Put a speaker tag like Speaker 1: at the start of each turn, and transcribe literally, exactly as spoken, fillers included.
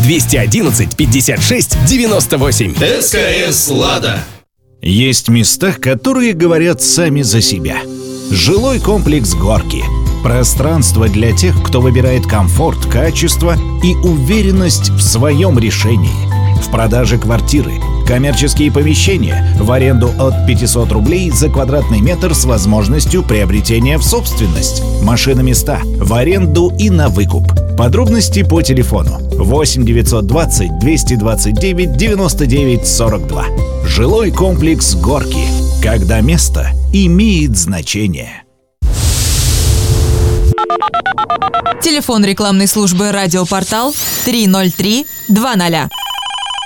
Speaker 1: двести одиннадцать пятьдесят шесть девяносто восемь.
Speaker 2: СКС «Лада».
Speaker 3: Есть места, которые говорят сами за себя. Жилой комплекс «Горки». Пространство для тех, кто выбирает комфорт, качество и уверенность в своем решении. В продаже квартиры, коммерческие помещения в аренду от пятисот рублей за квадратный метр с возможностью приобретения в собственность. Машиноместа в аренду и на выкуп. Подробности по телефону восемь девятьсот двадцать двести двадцать девять девяносто девять сорок два. Жилой комплекс «Горки». Когда место имеет значение.
Speaker 4: Телефон рекламной службы «Радиопортал» три ноль три два ноль.